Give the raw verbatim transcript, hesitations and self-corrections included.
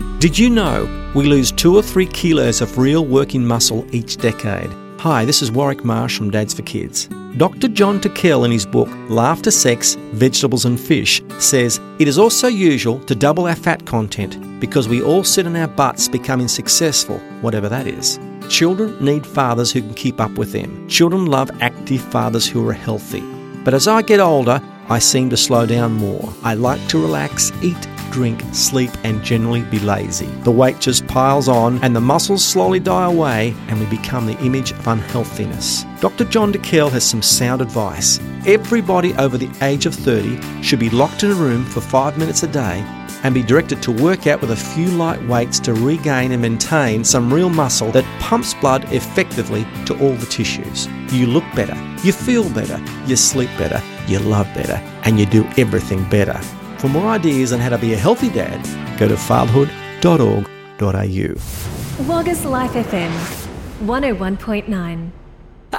Did you know we lose two or three kilos of real working muscle each decade? Hi, this is Warwick Marsh from Dads for Kids. Doctor John Tickell in his book Laughter, Sex, Vegetables and Fish says it is also usual to double our fat content because we all sit on our butts becoming successful, whatever that is. Children need fathers who can keep up with them. Children love active fathers who are healthy. But as I get older, I seem to slow down more. I like to relax, eat, drink, sleep and generally be lazy. The weight just piles on and the muscles slowly die away and we become the image of unhealthiness. Doctor John Tickell has some sound advice. Everybody over the age of thirty should be locked in a room for five minutes a day and be directed to work out with a few light weights to regain and maintain some real muscle that pumps blood effectively to all the tissues. You look better, you feel better, you sleep better, you love better, and you do everything better. For more ideas on how to be a healthy dad, go to fatherhood dot org dot a u. Waggas Life F M, one oh one point nine.